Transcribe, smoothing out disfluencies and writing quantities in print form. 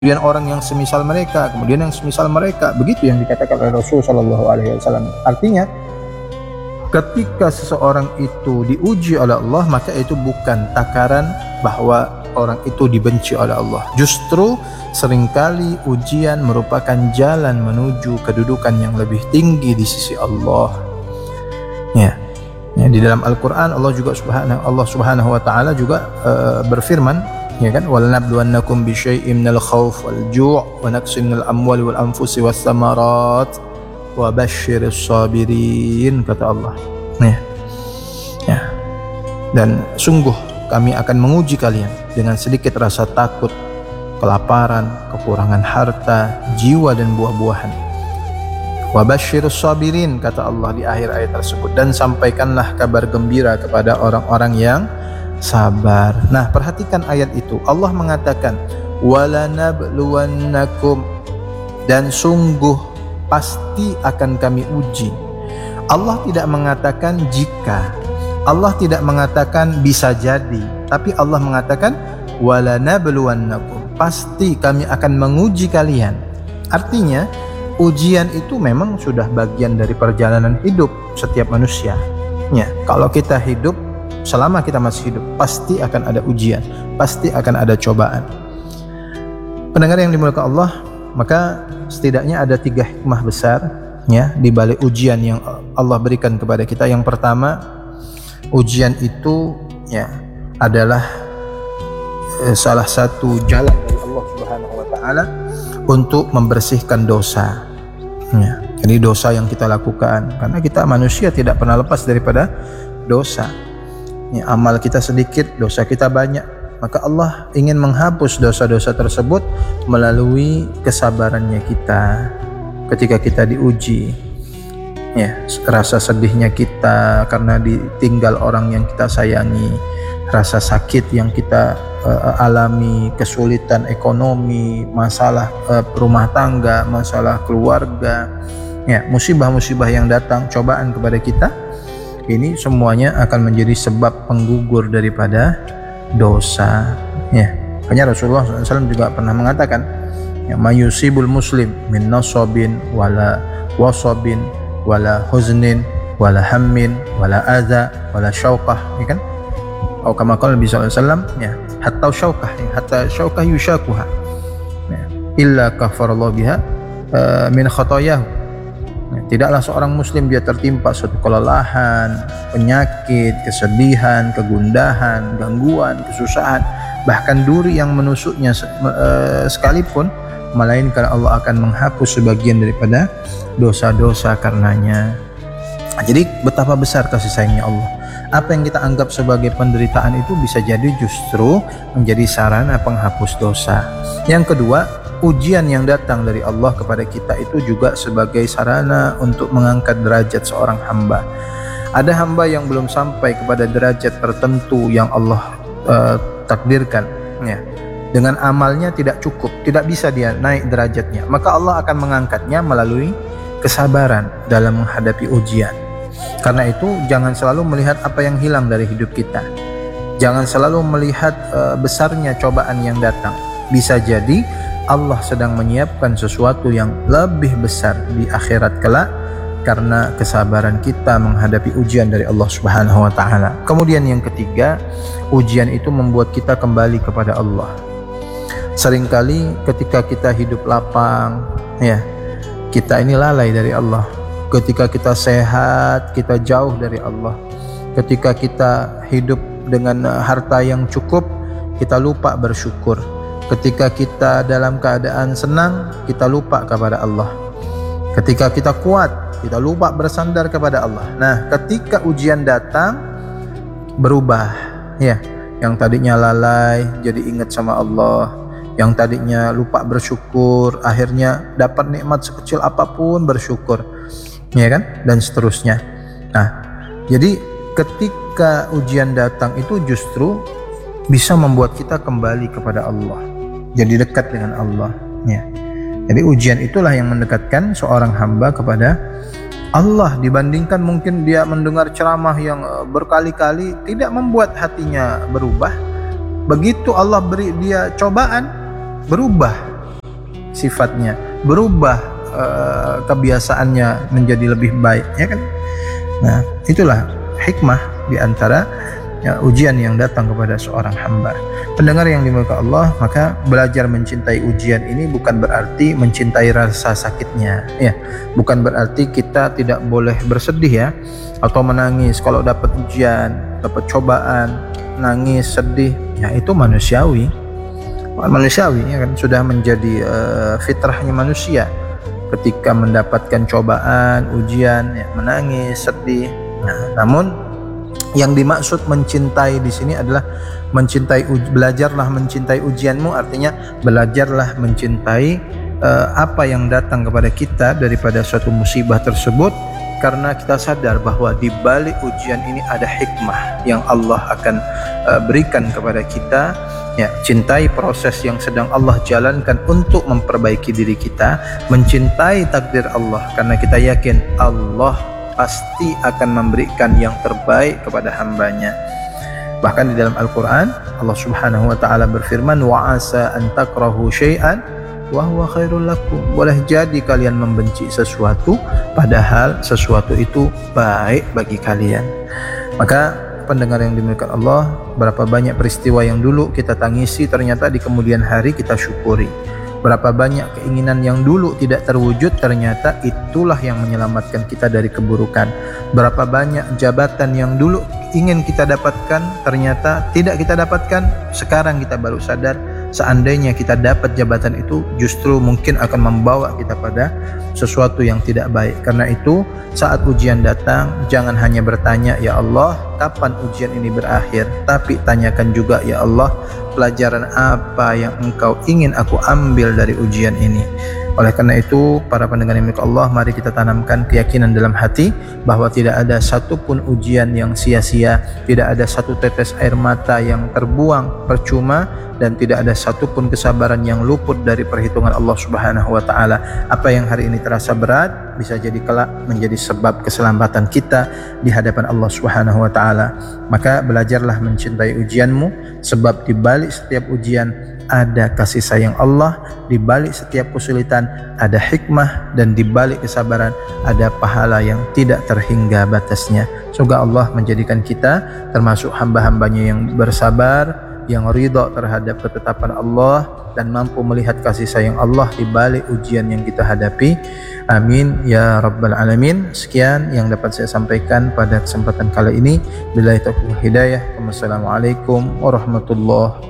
kemudian orang yang semisal mereka, kemudian yang semisal mereka. Begitu yang dikatakan oleh Rasul Shallallahu Alaihi Wasallam. Artinya, ketika seseorang itu diuji oleh Allah, maka itu bukan takaran bahwa orang itu dibenci oleh Allah. Justru seringkali ujian merupakan jalan menuju kedudukan yang lebih tinggi di sisi Allah. Ya, di dalam Al-Quran Allah Subhanahu Wa Taala juga berfirman, ya kan, walanabluwannakum bisyai'in minal khauf wal ju' wa naqsin minal amwali wal anfusi was samarat wa basyiris sabirin, kata Allah. Ya. Dan sungguh kami akan menguji kalian dengan sedikit rasa takut, kelaparan, kekurangan harta, jiwa dan buah-buahan. Wa basyiris sabirin, kata Allah di akhir ayat tersebut, dan sampaikanlah kabar gembira kepada orang-orang yang sabar. Nah, perhatikan ayat itu. Allah mengatakan walanabluwannakum, dan sungguh pasti akan kami uji. Allah tidak mengatakan jika, Allah tidak mengatakan bisa jadi, tapi Allah mengatakan walanabluwannakum, pasti kami akan menguji kalian. Artinya ujian itu memang sudah bagian dari perjalanan hidup setiap manusia. Ya, kalau kita hidup, selama kita masih hidup, pasti akan ada ujian, pasti akan ada cobaan. Pendengar yang dimuliakan Allah, maka setidaknya ada 3 hikmah besar, ya, di balik ujian yang Allah berikan kepada kita. Yang pertama, ujian itu, ya, adalah salah satu jalan dari Allah Subhanahu Wa Taala untuk membersihkan dosa. Ya, jadi dosa yang kita lakukan, karena kita manusia tidak pernah lepas daripada dosa. Ya, amal kita sedikit, dosa kita banyak, maka Allah ingin menghapus dosa-dosa tersebut melalui kesabarannya kita ketika kita diuji. Ya, rasa sedihnya kita karena ditinggal orang yang kita sayangi, rasa sakit yang kita alami, kesulitan ekonomi, masalah rumah tangga, masalah keluarga, ya, musibah-musibah yang datang, cobaan kepada kita, ini semuanya akan menjadi sebab penggugur daripada dosa. Ya, makanya Rasulullah SAW juga pernah mengatakan, ya, mayusibul muslim min nasabin wala wasabin wala huznin wala hammin wala adza wala syauqah, ya kan? Atau kama qala Nabi SAW, ya, hatta syauqah yushakuha, ya, illa kafarallahu biha min khotoyahu. Tidaklah seorang muslim dia tertimpa suatu kelelahan, penyakit, kesedihan, kegundahan, gangguan, kesusahan, bahkan duri yang menusuknya sekalipun, melainkan Allah akan menghapus sebagian daripada dosa-dosa karenanya. Jadi betapa besar kasih sayangnya Allah. Apa yang kita anggap sebagai penderitaan itu bisa jadi justru menjadi sarana penghapus dosa. Yang kedua, ujian yang datang dari Allah kepada kita itu juga sebagai sarana untuk mengangkat derajat seorang hamba. Ada hamba yang belum sampai kepada derajat tertentu yang Allah takdirkan, ya. Dengan amalnya tidak cukup, tidak bisa dia naik derajatnya, maka Allah akan mengangkatnya melalui kesabaran dalam menghadapi ujian. Karena itu jangan selalu melihat apa yang hilang dari hidup kita. Jangan selalu melihat besarnya cobaan yang datang. Bisa jadi Allah sedang menyiapkan sesuatu yang lebih besar di akhirat kelak karena kesabaran kita menghadapi ujian dari Allah Subhanahu Wa Taala. Kemudian yang ketiga, ujian itu membuat kita kembali kepada Allah. Seringkali ketika kita hidup lapang, ya, kita ini lalai dari Allah. Ketika kita sehat, kita jauh dari Allah. Ketika kita hidup dengan harta yang cukup, kita lupa bersyukur. Ketika kita dalam keadaan senang, kita lupa kepada Allah. Ketika kita kuat, kita lupa bersandar kepada Allah. Nah, ketika ujian datang, berubah, ya. Yang tadinya lalai jadi ingat sama Allah. Yang tadinya lupa bersyukur, akhirnya dapat nikmat sekecil apapun bersyukur, ya kan, dan seterusnya. Nah, jadi ketika ujian datang itu justru bisa membuat kita kembali kepada Allah, jadi dekat dengan Allah, ya. Jadi ujian itulah yang mendekatkan seorang hamba kepada Allah, dibandingkan mungkin dia mendengar ceramah yang berkali-kali tidak membuat hatinya berubah. Begitu Allah beri dia cobaan, berubah, sifatnya, berubah kebiasaannya menjadi lebih baik, ya kan? Nah, itulah hikmah di antara ujian yang datang kepada seorang hamba. Pendengar yang dimuliakan Allah, maka belajar mencintai ujian ini bukan berarti mencintai rasa sakitnya, ya. Bukan berarti kita tidak boleh bersedih, ya, atau menangis kalau dapat ujian, dapat cobaan, nangis, sedih, ya itu manusiawi, ya kan, sudah menjadi fitrahnya manusia. Ketika mendapatkan cobaan, ujian, ya, menangis, sedih. Nah, namun yang dimaksud mencintai di sini adalah belajarlah mencintai ujianmu, artinya belajarlah mencintai apa yang datang kepada kita daripada suatu musibah tersebut, karena kita sadar bahwa di balik ujian ini ada hikmah yang Allah akan berikan kepada kita. Ya, cintai proses yang sedang Allah jalankan untuk memperbaiki diri kita, mencintai takdir Allah karena kita yakin Allah pasti akan memberikan yang terbaik kepada hambanya. Bahkan di dalam Al-Quran Allah subhanahu wa ta'ala berfirman, wa asa an takrahu syai'an wa huwa khairul lakum. Boleh jadi kalian membenci sesuatu padahal sesuatu itu baik bagi kalian. Maka pendengar yang dimuliakan Allah, berapa banyak peristiwa yang dulu kita tangisi ternyata di kemudian hari kita syukuri. Berapa banyak keinginan yang dulu tidak terwujud ternyata itulah yang menyelamatkan kita dari keburukan. Berapa banyak jabatan yang dulu ingin kita dapatkan ternyata tidak kita dapatkan, sekarang kita baru sadar seandainya kita dapat jabatan itu justru mungkin akan membawa kita pada sesuatu yang tidak baik. Karena itu saat ujian datang jangan hanya bertanya, ya Allah kapan ujian ini berakhir, tapi tanyakan juga, ya Allah pelajaran apa yang Engkau ingin aku ambil dari ujian ini. Oleh karena itu, para pendengar yang milik Allah, mari kita tanamkan keyakinan dalam hati bahwa tidak ada satupun ujian yang sia-sia, tidak ada satu tetes air mata yang terbuang percuma, dan tidak ada satupun kesabaran yang luput dari perhitungan Allah Subhanahu wa Ta'ala. Apa yang hari ini terasa berat bisa jadi kelak menjadi sebab keselamatan kita di hadapan Allah Subhanahu wa Ta'ala. Maka belajarlah mencintai ujianmu, sebab di balik setiap ujian ada kasih sayang Allah, di balik setiap kesulitan ada hikmah, dan di balik kesabaran ada pahala yang tidak terhingga batasnya. Semoga Allah menjadikan kita termasuk hamba-hambanya yang bersabar, yang ridha terhadap ketetapan Allah, dan mampu melihat kasih sayang Allah di balik ujian yang kita hadapi. Amin ya rabbal alamin. Sekian yang dapat saya sampaikan pada kesempatan kali ini. Billahi taufiq wal hidayah. Wassalamualaikum warahmatullahi